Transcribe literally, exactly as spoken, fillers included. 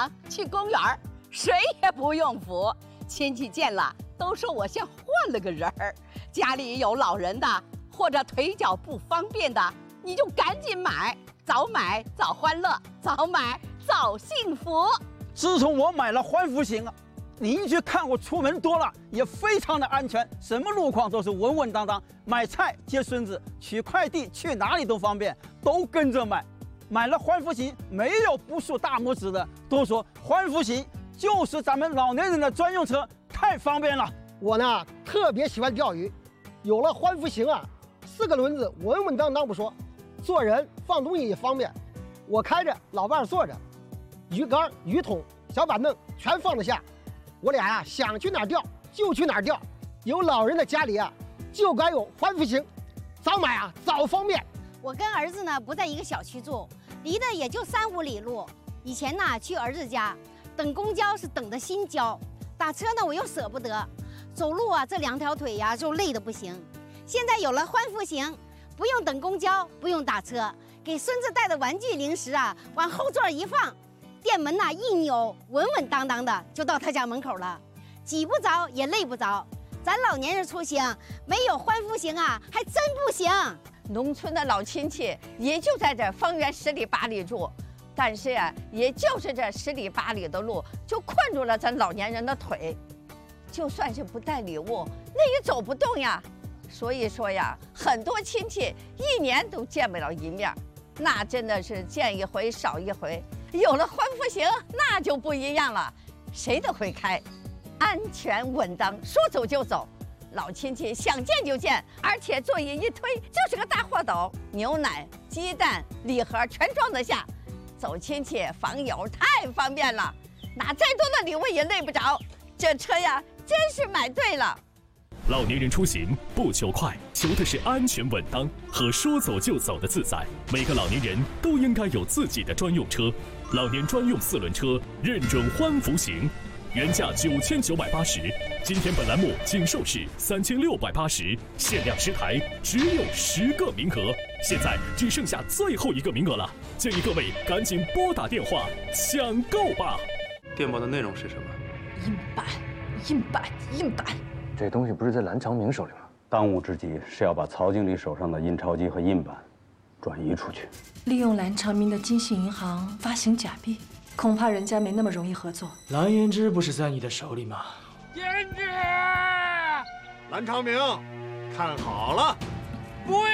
场、去公园，谁也不用扶。亲戚见了都说我像换了个人儿。家里有老人的或者腿脚不方便的，你就赶紧买，早买早欢乐，早买早幸福。 自从我买了欢福行啊，邻居看我出门多了，也非常的安全，什么路况都是稳稳当当。买菜、接孙子、取快递，去哪里都方便，都跟着买。买了欢福行，没有不竖大拇指的，都说欢福行就是咱们老年人的专用车，太方便了。 我呢特别喜欢钓鱼，有了欢福行啊，四个轮子稳稳当当不说，做人放东西也方便。我开着，老伴儿坐着，鱼竿、鱼桶、小板凳全放得下。我俩呀、啊、想去哪儿钓就去哪儿钓。有老人的家里啊，就该有欢福行，早买啊早方便。 我跟儿子呢不在一个小区住，离得也就三五里路。以前呢去儿子家，等公交是等的心焦，打车呢我又舍不得，走路啊这两条腿呀就累得不行。现在有了欢福行，不用等公交，不用打车，给孙子带的玩具零食啊往后座一放，店门呐一扭，稳稳当当的就到他家门口了，挤不着也累不着。咱老年人出行没有欢福行啊还真不行。 农村的老亲戚也就在这方圆十里八里住，但是呀、啊，也就是这十里八里的路就困住了咱老年人的腿，就算是不带礼物，那也走不动呀。所以说呀，很多亲戚一年都见不了一面，那真的是见一回少一回。有了欢福行，那就不一样了，谁都会开，安全稳当，说走就走。老亲戚想见就见，而且座椅一推就是个大货斗，牛奶、鸡蛋、礼盒全装得下。走亲戚访友太方便了，拿再多的礼物也累不着。这车呀，真是买对了。 老年人出行不求快，求的是安全稳当和说走就走的自在。每个老年人都应该有自己的专用车，老年专用四轮车认准欢福行。原价九千九百八十，今天本栏目仅售市三千六百八十，限量十台，只有十个名额，现在只剩下最后一个名额了，建议各位赶紧拨打电话抢购吧。 电报的内容是什么？ 印版，印版，印版。 这东西不是在蓝长明手里吗？当务之急是要把曹经理手上的印钞机和印版转移出去， 利用蓝长明的金信银行发行假币。恐怕人家没那么容易合作。 蓝胭脂不是在你的手里吗？ 胭脂， 蓝长明，看好了， 不